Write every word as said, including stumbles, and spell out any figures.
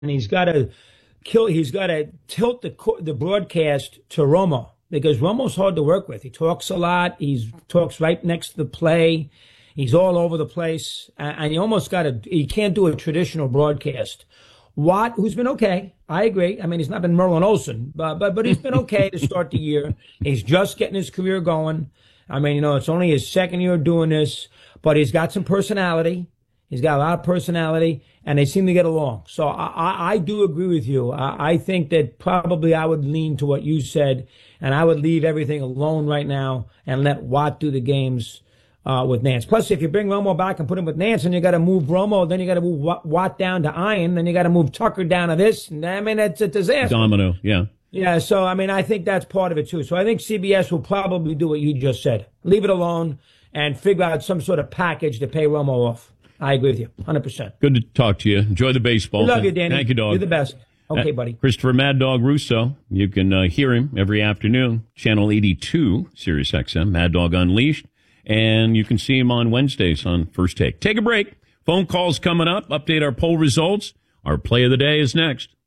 and he's got to kill. He's got to tilt the the broadcast to Romo because Romo's hard to work with. He talks a lot. He talks right next to the play. He's all over the place, and you almost got to. He can't do a traditional broadcast. Watt, who's been okay, I agree. I mean, he's not been Merlin Olsen, but but but he's been okay to start the year. He's just getting his career going. I mean, you know, it's only his second year doing this, but he's got some personality. He's got a lot of personality, and they seem to get along. So I, I, I do agree with you. I, I think that probably I would lean to what you said, and I would leave everything alone right now and let Watt do the games uh, with Nance. Plus, if you bring Romo back and put him with Nance, and you got to move Romo, then you got to move Watt down to Iron, then you got to move Tucker down to this. And I mean, it's a disaster. Domino, yeah. Yeah, so, I mean, I think that's part of it, too. So I think C B S will probably do what you just said. Leave it alone and figure out some sort of package to pay Romo off. I agree with you, one hundred percent. Good to talk to you. Enjoy the baseball. Love you, Danny. Thank you, dog. You're the best. Okay, uh, buddy. Christopher Mad Dog Russo. You can uh, hear him every afternoon, Channel eighty-two, Sirius X M, Mad Dog Unleashed. And you can see him on Wednesdays on First Take. Take a break. Phone calls coming up. Update our poll results. Our play of the day is next.